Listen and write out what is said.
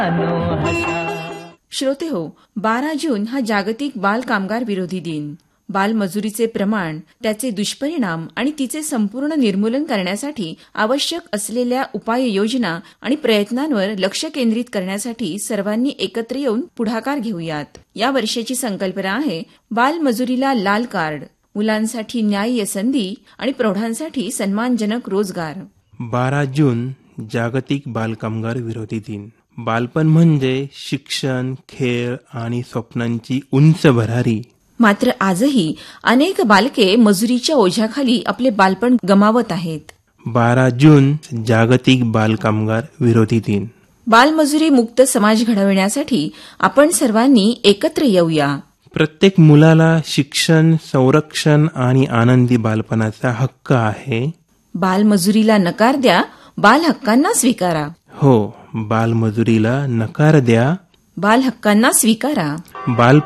श्रोते हो, 12 जून हा जागतिक बाल कामगार विरोधी दिन. बालमजुरीचे प्रमाण, त्याचे दुष्परिणाम आणि तिचे संपूर्ण निर्मूलन करण्यासाठी आवश्यक असलेल्या उपाययोजना आणि प्रयत्नांवर लक्ष केंद्रित करण्यासाठी सर्वांनी एकत्र येऊन पुढाकार घेऊयात. या वर्षाची संकल्पना आहे बालमजुरीला लाल कार्ड, मुलांसाठी न्याय्य संधी आणि प्रौढांसाठी सन्मानजनक रोजगार. 12 जून जागतिक बालकामगार विरोधी दिन. बालपण म्हणजे शिक्षण, खेळ आणि स्वप्नांची उंच भरारी. मात्र आजही अनेक बालके मजुरीच्या ओझ्याखाली आपले बालपण गमावत आहेत. 12 जून जागतिक बालकामगार विरोधी दिन. बालमजुरी मुक्त समाज घडविण्यासाठी आपण सर्वांनी एकत्र येऊया. प्रत्येक मुलाला शिक्षण, संरक्षण आणि आनंदी बालपणाचा हक्क आहे. बालमजुरीला नकार द्या, बाल हक्कांना स्वीकारा. हो, बालमजुरीला नकार द्या, बाल हक्कांना स्वीकारा. बाल